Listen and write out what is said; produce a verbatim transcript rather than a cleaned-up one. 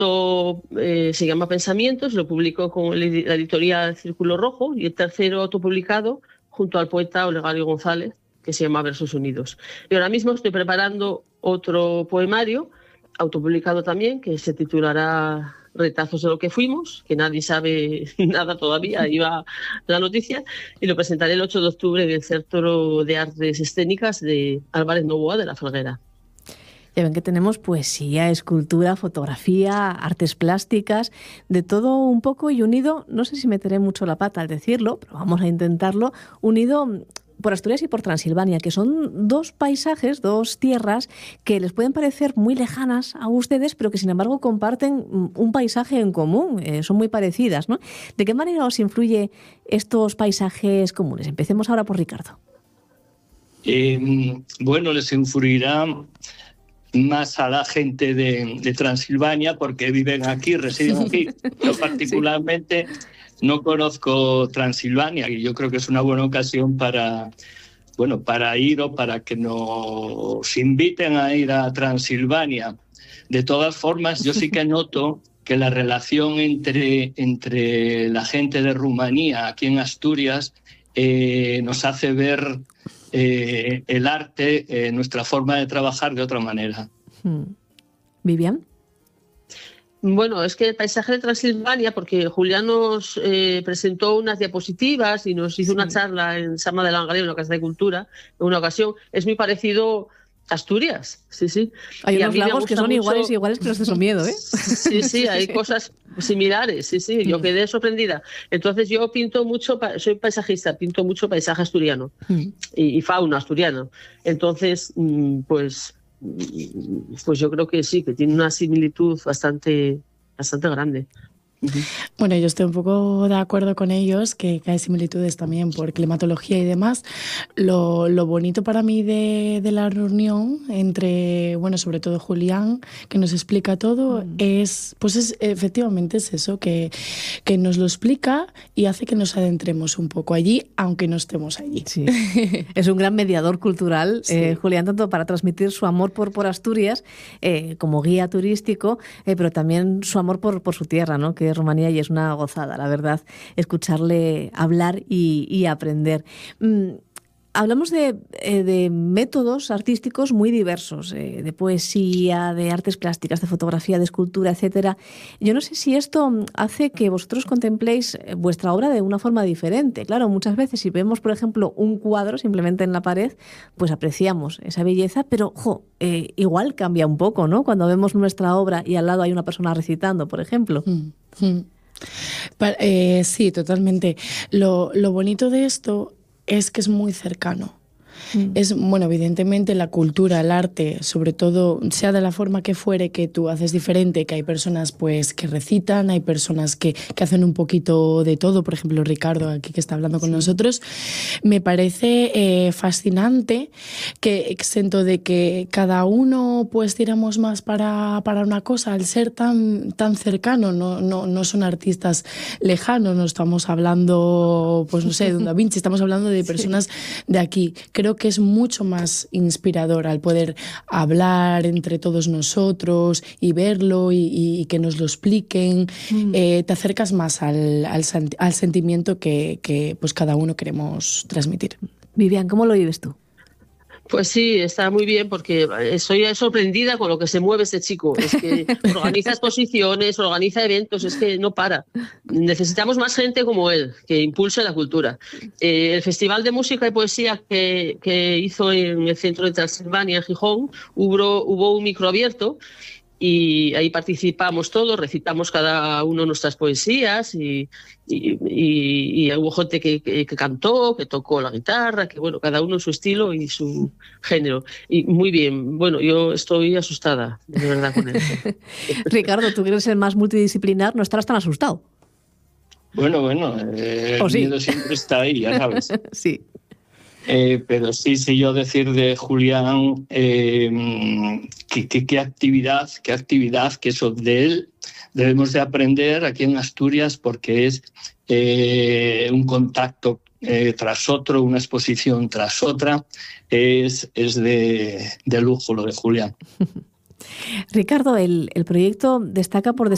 cuarto eh, se llama Pensamientos, lo publicó con el, la editorial Círculo Rojo, y el tercero autopublicado junto al poeta Olegario González, que se llama Versos Unidos. Y ahora mismo estoy preparando otro poemario, autopublicado también, que se titulará Retazos de lo que fuimos, que nadie sabe nada todavía, ahí va la noticia, y lo presentaré el ocho de octubre en el Centro de Artes Escénicas de Álvarez Novoa de la Felguera. Ya ven que tenemos poesía, escultura, fotografía, artes plásticas, de todo un poco, y unido, no sé si meteré mucho la pata al decirlo, pero vamos a intentarlo, unido por Asturias y por Transilvania, que son dos paisajes, dos tierras que les pueden parecer muy lejanas a ustedes, pero que sin embargo comparten un paisaje en común, eh, son muy parecidas, ¿no? ¿De qué manera os influye estos paisajes comunes? Empecemos ahora por Ricardo. Eh, bueno, les influirá más a la gente de, de Transilvania porque viven aquí, residen aquí. Yo particularmente no conozco Transilvania y yo creo que es una buena ocasión para, bueno, para ir o para que nos inviten a ir a Transilvania. De todas formas, yo sí que noto que la relación entre, entre la gente de Rumanía aquí en Asturias eh, nos hace ver eh, el arte, eh, nuestra forma de trabajar de otra manera. ¿Vivian? Bueno, es que el paisaje de Transilvania, porque Julián nos eh, presentó unas diapositivas y nos hizo sí. una charla en Sama de la Angalera, en la Casa de Cultura, en una ocasión, es muy parecido a Asturias, sí, sí. Hay y unos lagos que son mucho... iguales iguales que los de Somiedo, ¿eh? Sí, sí, hay cosas similares, sí, sí, yo quedé sorprendida. Entonces yo pinto mucho, soy paisajista, pinto mucho paisaje asturiano mm. y, y fauna asturiana. Entonces, pues... pues yo creo que sí, que tiene una similitud bastante, bastante grande. Bueno, yo estoy un poco de acuerdo con ellos, que, que hay similitudes también por climatología y demás. Lo, lo bonito para mí de, de la reunión entre, bueno, sobre todo Julián, que nos explica todo, mm. es, pues es, efectivamente es eso, que, que nos lo explica y hace que nos adentremos un poco allí, aunque no estemos allí. Sí. Es un gran mediador cultural, sí. eh, Julián, tanto para transmitir su amor por, por Asturias eh, como guía turístico, eh, pero también su amor por, por su tierra, ¿no? Que Rumanía, y es una gozada, la verdad, escucharle hablar y, y aprender. Mm, hablamos de, eh, de métodos artísticos muy diversos, eh, de poesía, de artes plásticas, de fotografía, de escultura, etcétera. Yo no sé si esto hace que vosotros contempléis vuestra obra de una forma diferente. Claro, muchas veces si vemos, por ejemplo, un cuadro simplemente en la pared, pues apreciamos esa belleza, pero jo, eh, igual cambia un poco, ¿no? Cuando vemos nuestra obra y al lado hay una persona recitando, por ejemplo. Mm. Hmm. Eh, sí, totalmente. Lo, lo bonito de esto es que es muy cercano. Mm. Es, bueno, evidentemente la cultura, el arte, sobre todo, sea de la forma que fuere, que tú haces diferente, que hay personas pues que recitan, hay personas que, que hacen un poquito de todo, por ejemplo Ricardo aquí que está hablando con sí. nosotros, me parece eh, fascinante que exento de que cada uno pues tiramos más para, para una cosa, al ser tan, tan cercano, no, no, no son artistas lejanos, no estamos hablando, pues no sé, de un Da Vinci, estamos hablando de personas sí. de aquí. Creo que es mucho más inspirador al poder hablar entre todos nosotros y verlo y, y que nos lo expliquen. Mm. Eh, te acercas más al, al, al sentimiento que, que pues cada uno queremos transmitir. Vivian, ¿cómo lo vives tú? Pues sí, está muy bien porque estoy sorprendida con lo que se mueve este chico. Es que organiza exposiciones, organiza eventos, es que no para. Necesitamos más gente como él, que impulse la cultura. Eh, el Festival de Música y Poesía que, que hizo en el Centro de Transilvania, en Gijón, hubo, hubo un micro abierto y ahí participamos todos, recitamos cada uno nuestras poesías y, y, y, y hubo gente que, que, que cantó, que tocó la guitarra, que bueno, cada uno su estilo y su género. Y muy bien, bueno, yo estoy asustada, de verdad, con esto. Ricardo, tú quieres ser más multidisciplinar, no estarás tan asustado. Bueno, bueno, eh, el sí? miedo siempre está ahí, ya sabes. Sí. Eh, pero sí, sí, yo decir de Julián eh, qué que, que actividad, qué actividad, que eso de él debemos de aprender aquí en Asturias porque es eh, un contacto eh, tras otro, una exposición tras otra, es, es de, de lujo lo de Julián. Ricardo, el, el proyecto destaca por